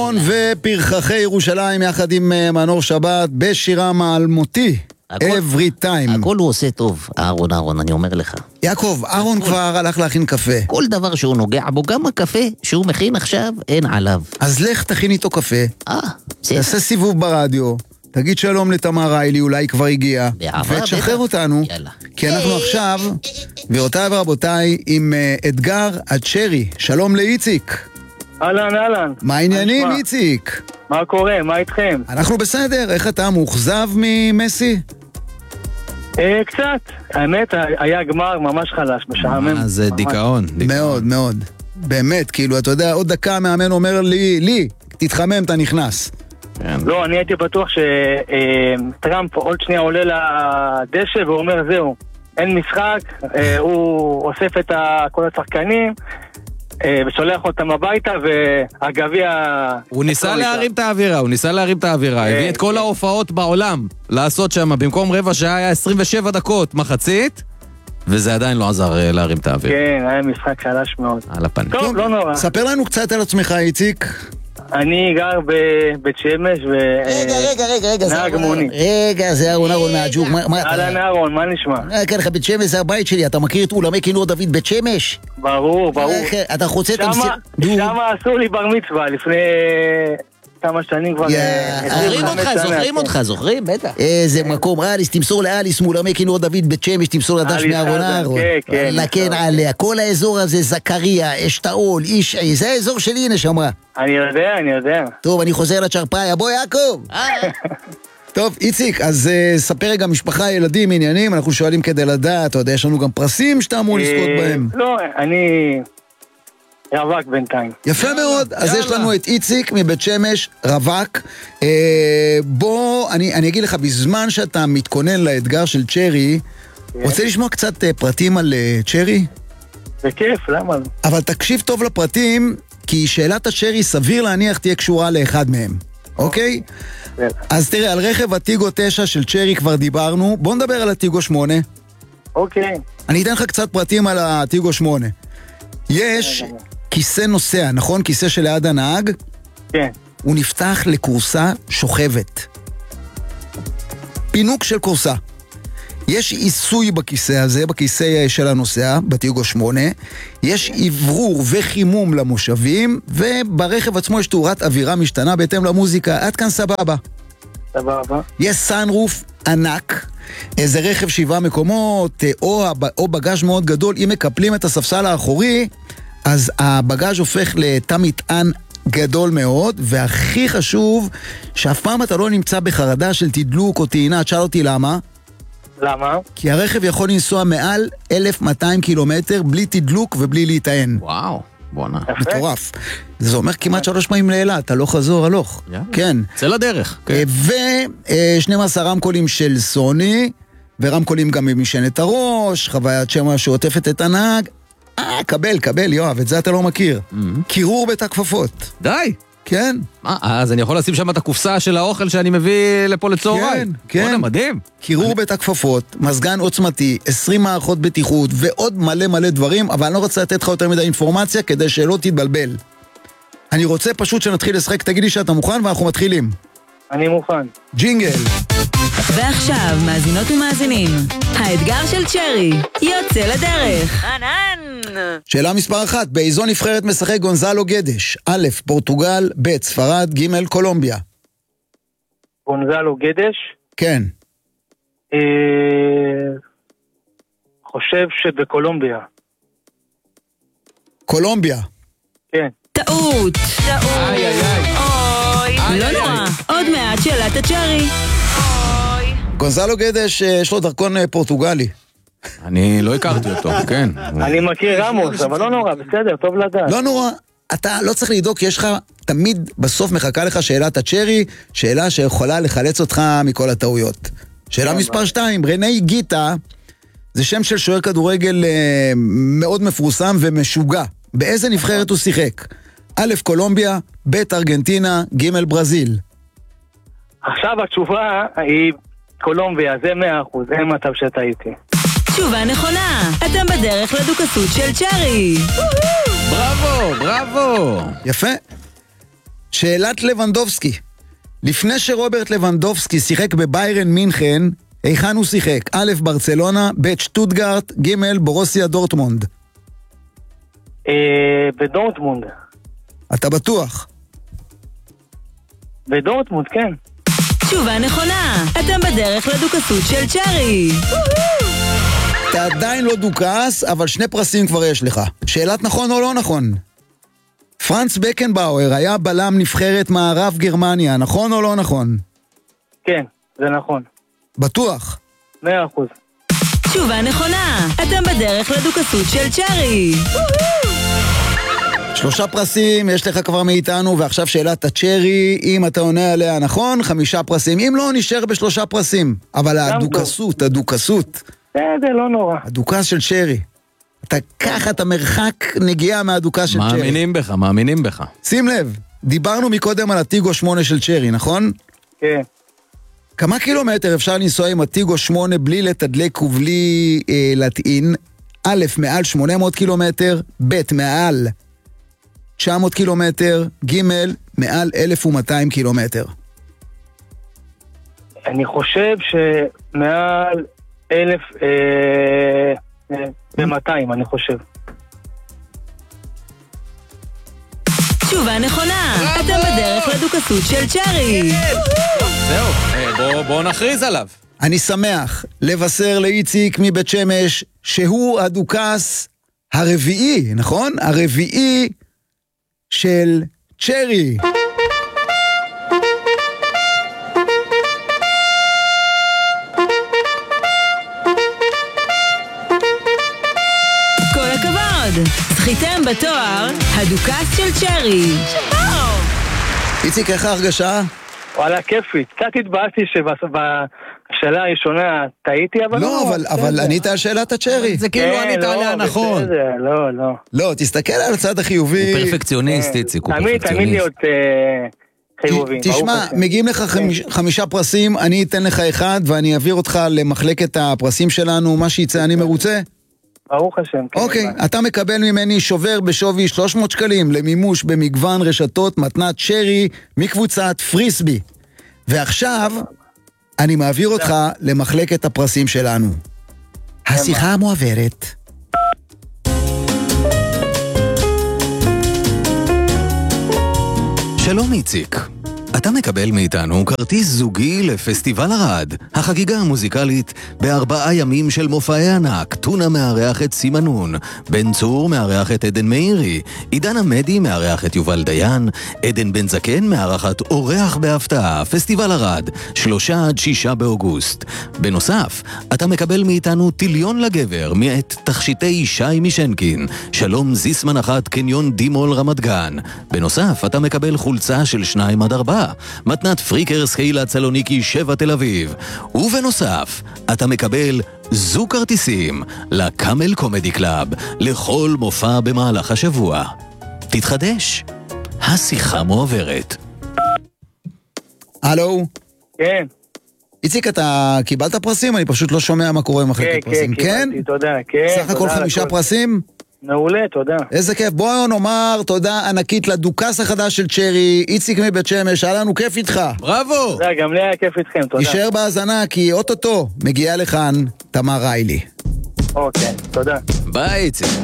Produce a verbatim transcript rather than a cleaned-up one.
ופרחחי ירושלים יחד עם מנור שבת בשירם האלמותי every time. הכל הוא עושה טוב, אהרון, אהרון, אני אומר לך. יעקב, אהרון כבר הלך להכין קפה. כל דבר שהוא נוגע בו, גם הקפה שהוא מכין עכשיו, אין עליו. אז לך תכין איתו קפה. אה, בסדר. תעשה סיבוב ברדיו, תגיד שלום לתמר ריילי, אולי כבר הגיע. באהבה, ותשחרר בטח. אותנו. יאללה. כי אנחנו עכשיו, גבירותיי ורבותיי, עם uh, אתגר הצ'רי. שלום לאיציק. אהלן, אהלן. מה העניינים, נשמע? איציק? מה קורה? מה איתכם? אנחנו בסדר, איך אתה מאוכזב ממסי? אה, קצת. האמת, היה גמר ממש חלש, משעמם. אה, זה ממש. דיכאון. מאוד מאוד. באמת, כאילו, אתה יודע, עוד דקה המאמן אומר לי, לי, תתחמם, אתה נכנס. לא, אני הייתי בטוח שטראמפ עוד שנייה עולה לדשא ואומר זהו, אין משחק, אה, הוא אוסף את ה- כל השחקנים אה, ושולח אותם הביתה והגביע... הוא ניסה להרים את האווירה, הוא ניסה להרים את האווירה, הביא את כל ההופעות בעולם לעשות שם, במקום רבע שעה היה עשרים ושבע דקות מחצית, וזה עדיין לא עזר אה, להרים את האווירה. כן, היה משחק חלש מאוד. על הפנים. טוב, לא נורא. ספר לנו קצת על עצמך, איציק. אני גר בבית שמש ו... רגע, רגע, רגע, רגע, זה נהג אהרון, מונית. רגע, זה אהרון, אהרון מהג'וק, מה מה אתה... אהלן אהרון, מה נשמע? אה, כן, לך, בית שמש זה הבית שלי, אתה מכיר את אולמי כינור דוד בית שמש? ברור, ברור. אה, אתה חוצה את שמה, המסיר... נו. שמה עשו לי בר מצווה לפני כמה שנים כבר. יא, אה, זוכרים עשרים אותך, וחמש שנה, זוכרים כן. אותך, זוכרים? בטח. איזה מקום, אליס, תמסור לאליס מאולמי כינור דוד בית שמש, תמסור לדש אליס מאהרון חזן, אהרון. כן, כן. וואלה, כן, עליה. כל האזור הזה, זכריה, אשתאול, אישעי, זה האזור שלי, נשמה. אני יודע, אני יודע. טוב, אני חוזר לצ'רפאיה, בוא יעקב. טוב, איציק, אז uh, ספר רגע, משפחה, ילדים, עניינים, אנחנו שואלים כדי לדעת, אתה יודע, יש לנו גם פרסים שאתה אמור לזכות אה, בהם. לא, אני רווק בינתיים. יפה מאוד, אז יש לנו את איציק מבית שמש, רווק. אה, בוא, אני, אני אגיד לך, בזמן שאתה מתכונן לאתגר של צ'רי, רוצה לשמוע קצת אה, פרטים על אה, צ'רי? בכיף, למה לא? אבל תקשיב טוב לפרטים, כי שאלת הצ'רי סביר להניח תהיה קשורה לאחד מהם, אוקיי? אז תראה, על רכב הטיגו תשע של צ'רי כבר דיברנו, בוא נדבר על הטיגו שמונה. אוקיי. אני אתן לך קצת פרטים על הטיגו שמונה. יש כיסא נוסע, נכון? כיסא שליד הנהג? כן. הוא נפתח לקורסה שוכבת. פינוק של קורסה. יש עיסוי בכיסא הזה, בכיסא של הנוסע, בטיגו שמונה. יש עברור וחימום למושבים, וברכב עצמו יש תאורת אווירה משתנה בהתאם למוזיקה. עד כאן סבבה. סבבה. יש סאנרוף ענק, איזה רכב שבעה מקומות, או, או בגז' מאוד גדול. אם מקפלים את הספסל האחורי, אז הבגז' הופך לתא מטען גדול מאוד, והכי חשוב, שאף פעם אתה לא נמצא בחרדה של תדלוק או טעינה. תשאל אותי למה? למה? כי הרכב יכול לנסוע מעל אלף מאתיים קילומטר בלי תדלוק ובלי להיטען. וואו, בואנה. מטורף. זה אומר כמעט שלוש פעמים לאילת, הלוך חזור הלוך. כן. צא לדרך. ו-שנים עשר רמקולים של סוני, ורמקולים גם ממשענת הראש, חוויית שמע שעוטפת את הנהג. אה, קבל, קבל, יואב, את זה אתה לא מכיר. קירור בתא כפפות. די. כן. מה, אז אני יכול לשים שם את הקופסה של האוכל שאני מביא לפה לצהריים? כן, כן. בוא'נה, מדהים. קירור בתא כפפות, מזגן עוצמתי, עשרים מערכות בטיחות ועוד מלא מלא דברים, אבל אני לא רוצה לתת לך יותר מדי אינפורמציה כדי שלא תתבלבל. אני רוצה פשוט שנתחיל לשחק, תגיד לי שאתה מוכן ואנחנו מתחילים. אני מוכן. ג'ינגל. ועכשיו, מאזינות ומאזינים, האתגר של צ'רי יוצא לדרך. ענן! שאלה מספר אחת, באיזו נבחרת משחק גונזלו גדש? א', פורטוגל, ב', ספרד, ג', קולומביה. גונזלו גדש? כן. אה... חושב שבקולומביה. קולומביה. כן. טעות! טעות! איי, איי, איי. אוי! לא נורא, עוד מעט שאלת הצ'רי. אוי! גונזלו גדש, יש לו דרכון פורטוגלי. אני לא הכרתי אותו, כן. אני מכיר רמוס, אבל לא נורא, בסדר, טוב לדעת. לא נורא, אתה לא צריך לדאוג, כי יש לך תמיד בסוף מחכה לך שאלת הצ'רי, שאלה שיכולה לחלץ אותך מכל הטעויות. שאלה מספר שתיים, רני גיטה, זה שם של שוער כדורגל אה, מאוד מפורסם ומשוגע. באיזה נבחרת הוא שיחק? א', קולומביה, ב', ארגנטינה, ג', ברזיל. עכשיו התשובה היא קולומביה, זה מאה אחוז, אין מצב שטעיתי. תשובה נכונה, אתם בדרך לדוכסות של צ'רי. בראבו, בראבו. יפה. שאלת לבנדובסקי. לפני שרוברט לבנדובסקי שיחק בביירן מינכן, היכן הוא שיחק? א', ברצלונה, ב', שטוטגרט, ג', בורוסיה דורטמונד. אה, בדורטמונד. אתה בטוח? בדורטמונד, כן. תשובה נכונה. אתם בדרך לדוכסות של צ'רי. אתה עדיין לא דוכס, אבל שני פרסים כבר יש לך. שאלת נכון או לא נכון? פרנץ בקנבאואר היה בלם נבחרת מערב גרמניה, נכון או לא נכון? כן, זה נכון. בטוח. מאה אחוז. תשובה נכונה. אתם בדרך לדוכסות של צ'רי. שלושה פרסים יש לך כבר מאיתנו, ועכשיו שאלת הצ'רי, אם אתה עונה עליה נכון, חמישה פרסים. אם לא, נשאר בשלושה פרסים. אבל הדוכסות, הדוכסות. זה לא נורא. הדוכס של צ'רי. אתה קח את המרחק נגיעה מהדוכס של צ'רי. מאמינים בך, מאמינים בך. שים לב, דיברנו מקודם על הטיגו שמונה של צ'רי, נכון? כן. כמה קילומטר אפשר לנסוע עם הטיגו שמונה בלי לתדלק ובלי אה, לטעין? א', מעל שמונה מאות קילומטר, ב', מעל תשע מאות קילומטר, ג', מעל אלף ומאתיים קילומטר. אני חושב שמעל אלף אה, אה, ומאתיים, אני חושב. תשובה נכונה. אתם בדרך לדוכסות של צ'רי. זהו, אה, בוא, בוא נכריז עליו. אני שמח לבשר לאיציק מבית שמש שהוא הדוכס הרביעי, נכון? הרביעי של צ'רי. כל הכבוד. זכיתם בתואר הדוכס של צ'רי. איציק, איך ההרגשה? וואלה, כיפי. קצת התבאסתי שבשאלה הראשונה טעיתי, אבל לא, אבל, אבל ענית על שאלת הצ'רי. זה כאילו כן, ענית לא, עליה נכון. בסדר, לא, לא. לא, תסתכל על הצד החיובי. הוא פרפקציוניסט, איציק, הוא תמיד, תמיד פרפקציוניסט. להיות אה, חיובי. ת- תשמע, ברוך השם. מגיעים לך חמיש, חמישה פרסים, אני אתן לך אחד ואני אעביר אותך למחלקת הפרסים שלנו, מה שיצא אני מרוצה. ברוך השם. כן, אוקיי, הבנתי. אתה מקבל ממני שובר בשווי שלוש מאות שקלים למימוש במגוון רשתות מתנת צ'רי מקבוצת פריסבי. ועכשיו אני מעביר אותך למחלקת הפרסים שלנו. השיחה המועברת. שלום איציק, אתה מקבל מאיתנו כרטיס זוגי לפסטיבל ערד, החגיגה המוזיקלית בארבעה ימים של מופעי ענק. טונה מארח את סימנון, בן צור מארח את עדן מאירי, עידן עמדי מארח את יובל דיין, עדן בן זקן מארחת אורח בהפתעה. פסטיבל ערד, שלושה עד שישה באוגוסט. בנוסף, אתה מקבל מאיתנו טיליון לגבר מאת תכשיטי שי משנקין, שלום זיסמן אחת קניון דימול רמת גן. בנוסף, אתה מקבל חולצה של שניים עד ארבע, מתנת פריקרס קהילה צלוניקי שבע תל אביב. ובנוסף, אתה מקבל זוג כרטיסים לקאמל קומדי קלאב לכל מופע במהלך השבוע. תתחדש, השיחה מועברת. הלו? כן, איציק, אתה קיבלת פרסים? אני פשוט לא שומע מה קורה כן, במחלקת כן, פרסים. כן? קיבלתי, תודה, כן. סך הכל תודה על חמישה הכל. פרסים? מעולה, תודה. איזה כיף. בואו נאמר תודה ענקית לדוכס החדש של צ'רי, איציק מבית שמש, היה לנו כיף איתך. בראבו! תודה, גם לי היה כיף איתכם, תודה. תישאר בהאזנה, כי אוטוטו מגיעה לכאן תמר ריילי. אוקיי, תודה. ביי איציק.